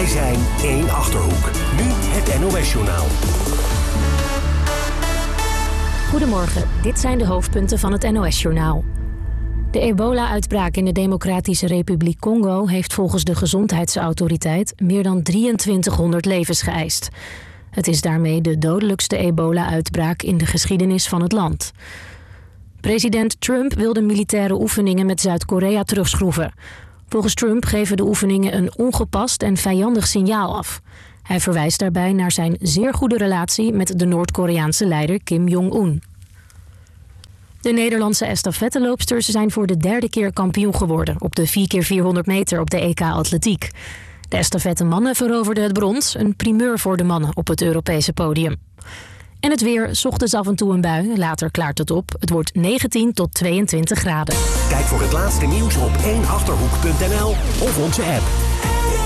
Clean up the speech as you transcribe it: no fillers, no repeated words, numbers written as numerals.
Wij zijn één Achterhoek. Nu het NOS-journaal. Goedemorgen, dit zijn de hoofdpunten van het NOS-journaal. De ebola-uitbraak in de Democratische Republiek Congo heeft volgens de Gezondheidsautoriteit meer dan 2300 levens geëist. Het is daarmee de dodelijkste ebola-uitbraak in de geschiedenis van het land. President Trump wil de militaire oefeningen met Zuid-Korea terugschroeven. Volgens Trump geven de oefeningen een ongepast en vijandig signaal af. Hij verwijst daarbij naar zijn zeer goede relatie met de Noord-Koreaanse leider Kim Jong-un. De Nederlandse estafetteloopsters zijn voor de derde keer kampioen geworden op de 4x400 meter op de EK Atletiek. De estafettemannen veroverden het brons, een primeur voor de mannen op het Europese podium. En het weer, 's ochtends af en toe een bui, later klaart het op. Het wordt 19 tot 22 graden. Kijk voor het laatste nieuws op 1achterhoek.nl of onze app.